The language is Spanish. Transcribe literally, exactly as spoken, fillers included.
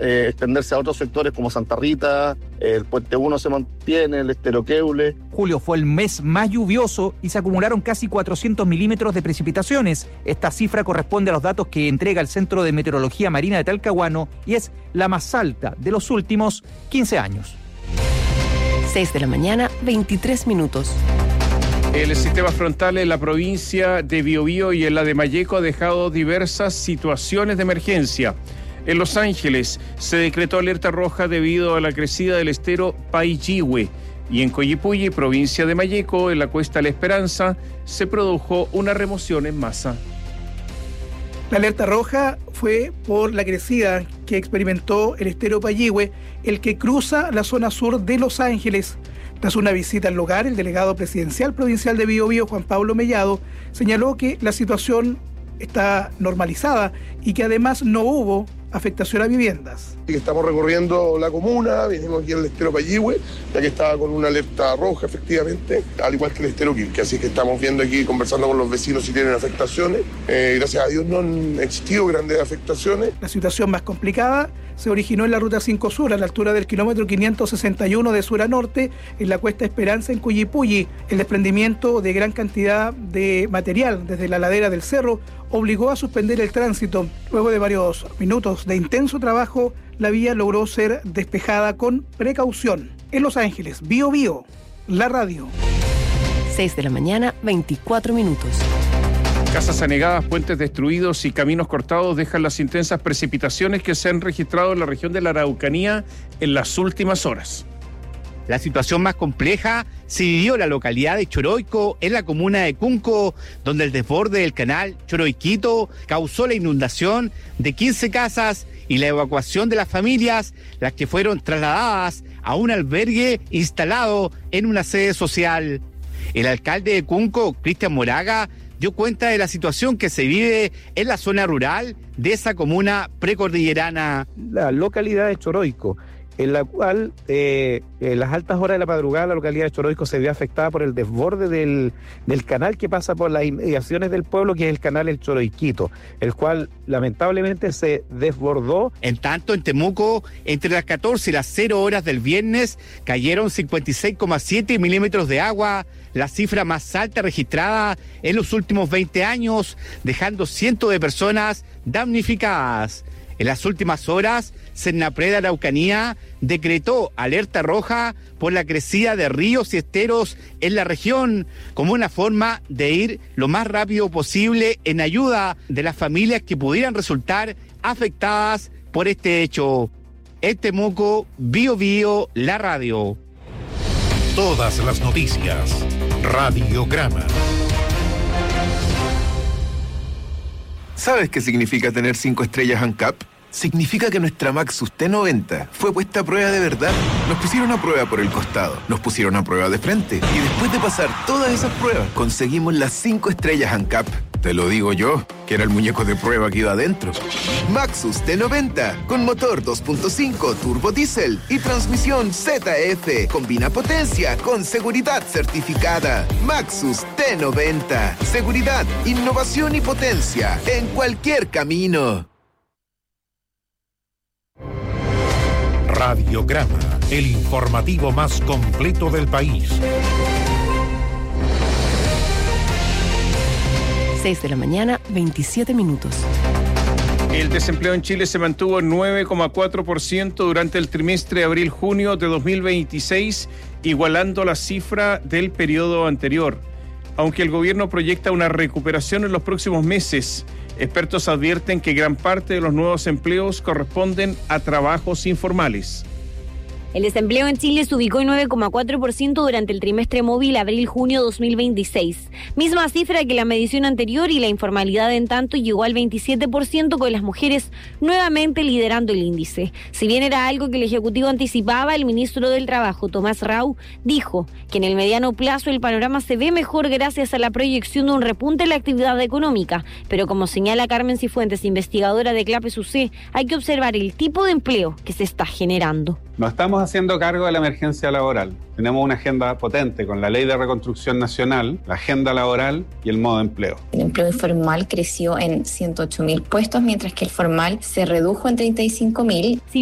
eh, extenderse a otros sectores como Santa Rita, eh, el Puente uno se mantiene, el Estero Queule. Julio fue el mes más lluvioso y se acumularon casi cuatrocientos milímetros de precipitaciones. Esta cifra corresponde a los datos que entrega el Centro de Meteorología Marina de Talcahuano y es la más alta de los últimos quince años. seis de la mañana, veintitrés minutos. El sistema frontal en la provincia de Biobío y en la de Malleco ha dejado diversas situaciones de emergencia. En Los Ángeles se decretó alerta roja debido a la crecida del estero Paiyihue. Y en Coyipulli, provincia de Malleco, en la Cuesta La Esperanza, se produjo una remoción en masa. La alerta roja fue por la crecida que experimentó el estero Paiyihue, el que cruza la zona sur de Los Ángeles. Tras una visita al lugar, el delegado presidencial provincial de Biobío, Juan Pablo Mellado, señaló que la situación está normalizada y que además no hubo afectación a viviendas. Estamos recorriendo la comuna, vinimos aquí al estero Paiyihue, ya que estaba con una alerta roja, efectivamente, al igual que el estero Quilque, así que estamos viendo aquí, conversando con los vecinos si tienen afectaciones. Eh, gracias a Dios no han existido grandes afectaciones. La situación más complicada se originó en la Ruta cinco Sur, a la altura del kilómetro quinientos sesenta y uno de sur a norte, en la Cuesta Esperanza, en Coyipulli. El desprendimiento de gran cantidad de material desde la ladera del cerro obligó a suspender el tránsito. Luego de varios minutos de intenso trabajo, la vía logró ser despejada con precaución. En Los Ángeles, Biobío, la radio. seis de la mañana, veinticuatro minutos. Casas anegadas, puentes destruidos y caminos cortados dejan las intensas precipitaciones que se han registrado en la región de la Araucanía en las últimas horas. La situación más compleja se vivió en la localidad de Choroico, en la comuna de Cunco, donde el desborde del canal Choroiquito causó la inundación de quince casas y la evacuación de las familias, las que fueron trasladadas a un albergue instalado en una sede social. El alcalde de Cunco, Cristian Moraga, dio cuenta de la situación que se vive en la zona rural de esa comuna precordillerana. La localidad de Choroico, en la cual eh, en las altas horas de la madrugada la localidad de Choroico se vio afectada por el desborde del, del canal que pasa por las inmediaciones del pueblo, que es el canal El Choroiquito, el cual lamentablemente se desbordó. En tanto, en Temuco, entre las catorce y las cero horas del viernes, cayeron cincuenta y seis coma siete milímetros de agua, la cifra más alta registrada en los últimos veinte años, dejando cientos de personas damnificadas. En las últimas horas, Senapred Araucanía decretó alerta roja por la crecida de ríos y esteros en la región, como una forma de ir lo más rápido posible en ayuda de las familias que pudieran resultar afectadas por este hecho. En Temuco, Biobío, la radio. Todas las noticias. Radiograma. ¿Sabes qué significa tener cinco estrellas ANCAP? Significa que nuestra Maxus T noventa fue puesta a prueba de verdad. Nos pusieron a prueba por el costado, nos pusieron a prueba de frente, y después de pasar todas esas pruebas, conseguimos las cinco estrellas ANCAP. Te lo digo yo, que era el muñeco de prueba que iba adentro. Maxus T noventa, con motor dos punto cinco turbo diésel y transmisión Z F. Combina potencia con seguridad certificada. Maxus T noventa. Seguridad, innovación y potencia en cualquier camino. Radiograma, el informativo más completo del país. seis de la mañana, veintisiete minutos. El desempleo en Chile se mantuvo en nueve coma cuatro por ciento durante el trimestre abril-junio de dos mil veintiséis, igualando la cifra del periodo anterior. Aunque el gobierno proyecta una recuperación en los próximos meses, expertos advierten que gran parte de los nuevos empleos corresponden a trabajos informales. El desempleo en Chile se ubicó en nueve coma cuatro por ciento durante el trimestre móvil abril-junio dos mil veintiséis. Misma cifra que la medición anterior, y la informalidad en tanto llegó al veintisiete por ciento, con las mujeres nuevamente liderando el índice. Si bien era algo que el Ejecutivo anticipaba, el ministro del Trabajo, Tomás Rau, dijo que en el mediano plazo el panorama se ve mejor gracias a la proyección de un repunte en la actividad económica. Pero como señala Carmen Cifuentes, investigadora de CLAPES U C, hay que observar el tipo de empleo que se está generando. No estamos haciendo cargo de la emergencia laboral. Tenemos una agenda potente con la Ley de Reconstrucción Nacional, la agenda laboral y el modo de empleo. El empleo informal creció en ciento ocho mil puestos, mientras que el formal se redujo en treinta y cinco mil.